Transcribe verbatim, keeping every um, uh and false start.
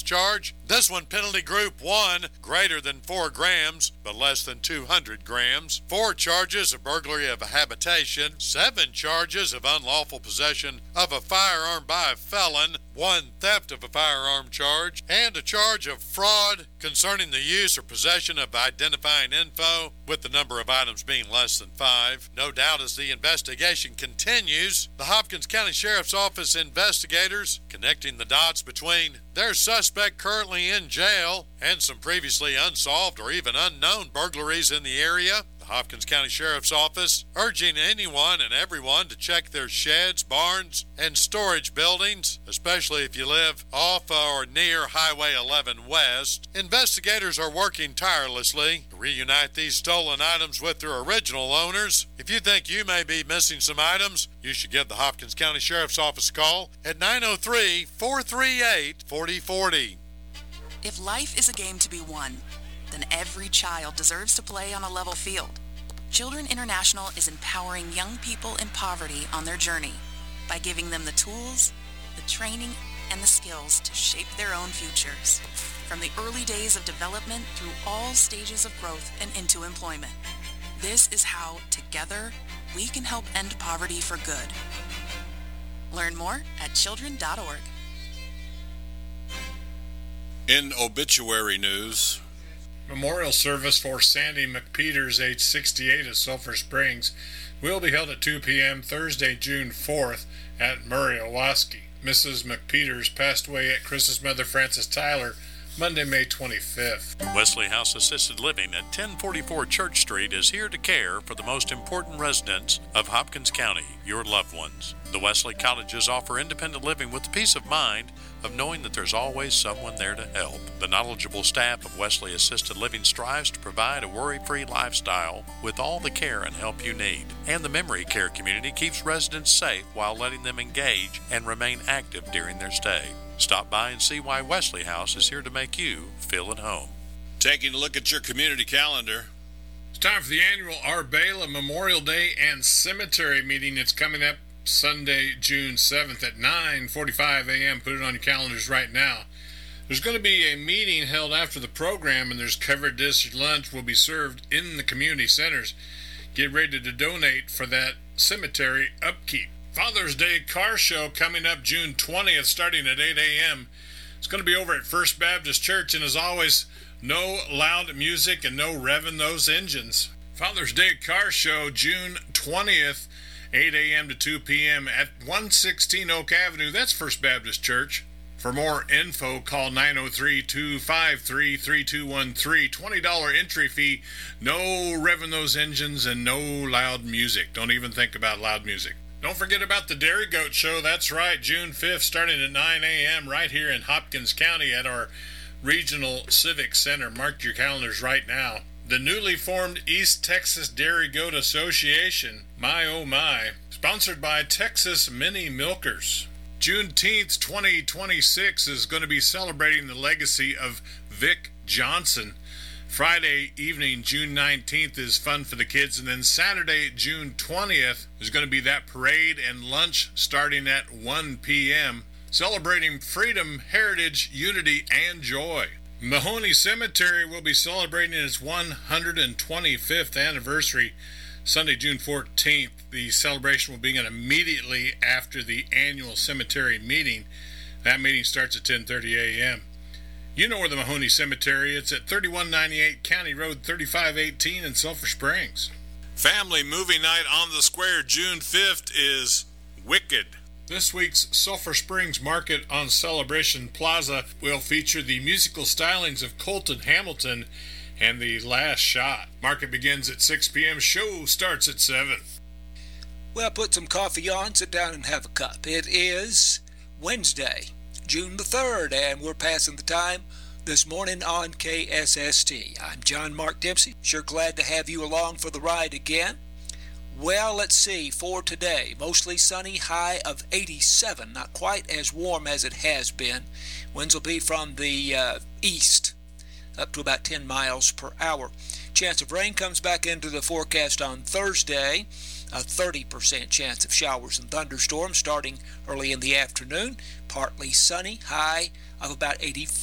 charge. This one, penalty group one, greater than four grams, but less than two hundred grams. Four charges of burglary of a habitation. Seven charges of unlawful possession of a firearm by a felon. One theft of a firearm charge. And a charge of fraud concerning the use or possession of identifying info, with the number of items being less than five. No doubt as the investigation continues, the Hopkins County Sheriff's Office investigators connecting the dots between their suspect currently in jail and some previously unsolved or even unknown burglaries in the area. The Hopkins County Sheriff's Office urging anyone and everyone to check their sheds, barns, and storage buildings, especially if you live off or near Highway eleven West. Investigators are working tirelessly to reunite these stolen items with their original owners. If you think you may be missing some items, you should give the Hopkins County Sheriff's Office a call at nine oh three, four three eight, four oh four oh. If life is a game to be won, then every child deserves to play on a level field. Children International is empowering young people in poverty on their journey by giving them the tools, the training, and the skills to shape their own futures, from the early days of development through all stages of growth and into employment. This is how, together, we can help end poverty for good. Learn more at children dot org. In obituary news, memorial service for Sandy McPeters, age sixty-eight, of Sulphur Springs, will be held at two p.m. Thursday, June fourth at Murray, Owaski. Missus McPeters passed away at Chris's mother, Frances Tyler, Monday, May twenty-fifth. Wesley House Assisted Living at ten forty-four Church Street is here to care for the most important residents of Hopkins County, your loved ones. The Wesley Cottages offer independent living with the peace of mind of knowing that there's always someone there to help. The knowledgeable staff of Wesley Assisted Living strives to provide a worry-free lifestyle with all the care and help you need. And the memory care community keeps residents safe while letting them engage and remain active during their stay. Stop by and see why Wesley House is here to make you feel at home. Taking a look at your community calendar. It's time for the annual Arbela Memorial Day and Cemetery meeting. It's coming up Sunday, June seventh at nine forty-five a.m. Put it on your calendars right now. There's going to be a meeting held after the program, and there's covered dish lunch will be served in the community centers. Get ready to donate for that cemetery upkeep. Father's Day car show coming up June twentieth, starting at eight a.m. It's going to be over at First Baptist Church, and as always, no loud music and no revving those engines. Father's Day car show June twentieth, eight a.m. to two p.m. at one sixteen Oak Avenue. That's First Baptist Church. For more info, call nine oh three, two five three, three two one three. twenty dollars entry fee. No revving those engines and no loud music. Don't even think about loud music. Don't forget about the Dairy Goat Show. That's right, June fifth, starting at nine a.m. right here in Hopkins County at our Regional Civic Center. Mark your calendars right now. The newly formed East Texas Dairy Goat Association, my oh my, sponsored by Texas Mini Milkers. Juneteenth twenty twenty-six is going to be celebrating the legacy of Vic Johnson. Friday evening, June nineteenth, is fun for the kids, and then Saturday, June twentieth, is going to be that parade and lunch starting at one p.m., celebrating freedom, heritage, unity, and joy. Mahoney Cemetery will be celebrating its one hundred twenty-fifth anniversary Sunday, June fourteenth. The celebration will begin immediately after the annual cemetery meeting. That meeting starts at ten thirty a.m. You know where the Mahoney Cemetery is. It's at thirty-one ninety-eight County Road thirty-five eighteen in Sulphur Springs. Family movie night on the square June fifth is Wicked. This week's Sulphur Springs Market on Celebration Plaza will feature the musical stylings of Colton Hamilton and The Last Shot. Market begins at six p.m. Show starts at seven. Well, put some coffee on, sit down and have a cup. It is Wednesday, June the third, and we're passing the time this morning on K S S T. I'm John Mark Dempsey. Sure glad to have you along for the ride again. Well, let's see, for today, mostly sunny, high of eighty-seven, not quite as warm as it has been. Winds will be from the uh, east, up to about ten miles per hour. Chance of rain comes back into the forecast on Thursday, a thirty percent chance of showers and thunderstorms starting early in the afternoon. Partly sunny, high of about eighty-five.